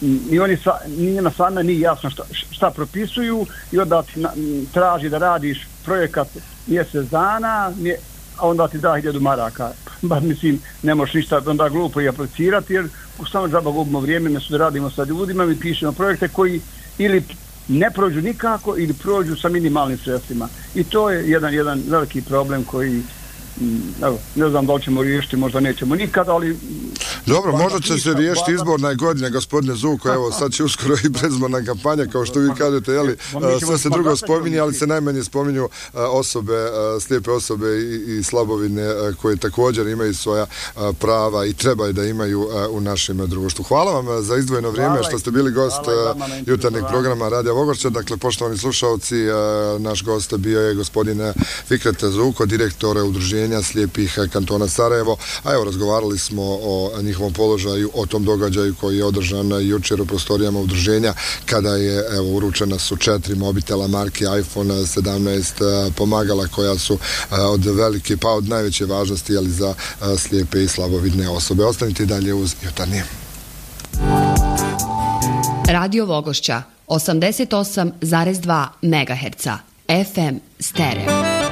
ni njima same nije jasno šta propisuju i onda ti traži da radiš projekat mjesec dana, a onda ti da 1000 maraka. Ba, mislim, ne možeš ništa onda glupo i aplicirati, jer samo džaba gubimo vrijeme, mi da radimo sa ljudima, mi pišemo projekte koji ili ne prođu nikako ili prođu sa minimalnim sredstvima. I to je jedan veliki problem koji, evo, ne znam da li ćemo riješiti, možda nećemo nikad, ali... Dobro, možda će se riješiti izborna godina, gospodine Zuko, evo sad će uskoro i predizborna kampanja, kao što vi kažete, jeli, sve se drugo spominje, ali se najmanje spominju osobe, slijepe osobe i slabovidne koje također imaju svoja prava i trebaju da imaju u našem društvu. Hvala vam za izdvojeno vrijeme što ste bili gost jutarnjeg programa Radija Vogošća. Dakle, poštovani slušalci, naš gost bio je gospodin Fikret Zuko, direktor Udruženja slijepih kantona Sarajevo, a evo razgovarali smo o njihovom položaju, o tom događaju koji je održan jučer u prostorijama udruženja kada je uručena su 4 mobitela marke iPhone 17 pomagala koja su od velike pa od najveće važnosti ali za slijepe i slabovidne osobe. Ostanite dalje uz jutarnje. Radio Vogošća 88,2 MHz FM stereo.